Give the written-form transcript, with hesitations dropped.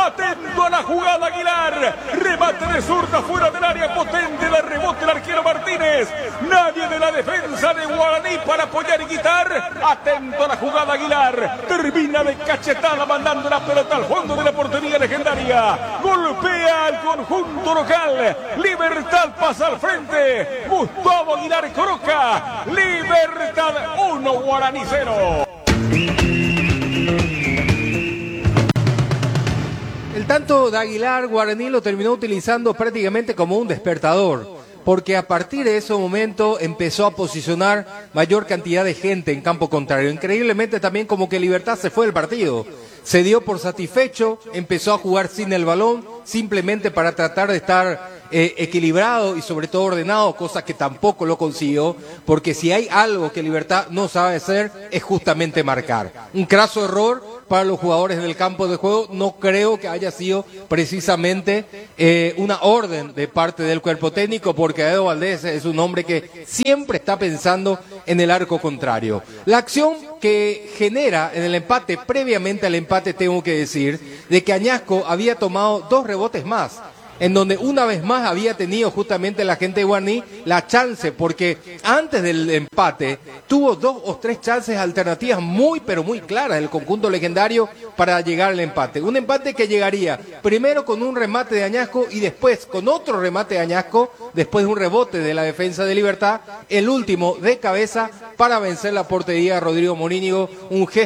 Atento a la jugada Aguilar. Remate de zurda fuera del área potente. La rebote el arquero Martínez. Nadie de la defensa de Guaraní para apoyar y quitar. Atento a la jugada Aguilar. Termina de cachetada mandando la pelota al fondo de la portería legendaria. Golpea al conjunto local. Libertad pasa al frente. Gustavo Aguilar coloca. Libertad 1, Guaraní 0. El tanto de Aguilar, Guaraní lo terminó utilizando prácticamente como un despertador, porque a partir de ese momento empezó a posicionar mayor cantidad de gente en campo contrario. Increíblemente también como que Libertad se fue del partido, se dio por satisfecho, empezó a jugar sin el balón, simplemente para tratar de estar equilibrado y sobre todo ordenado, cosa que tampoco lo consiguió, porque si hay algo que Libertad no sabe hacer es justamente marcar. Un craso error para los jugadores del campo de juego. No creo que haya sido precisamente una orden de parte del cuerpo técnico, porque Edo Valdés es un hombre que siempre está pensando en el arco contrario. La acción que genera en el empate, previamente al empate tengo que decir, de que Añasco había tomado 2 rebotes más, en donde una vez más había tenido justamente la gente de Guaraní la chance, porque antes del empate tuvo 2 o 3 chances alternativas muy pero muy claras el conjunto legendario para llegar al empate. Un empate que llegaría primero con un remate de Añasco y después con otro remate de Añasco, después de un rebote de la defensa de Libertad, el último de cabeza para vencer la portería de Rodrigo Morínigo, un gesto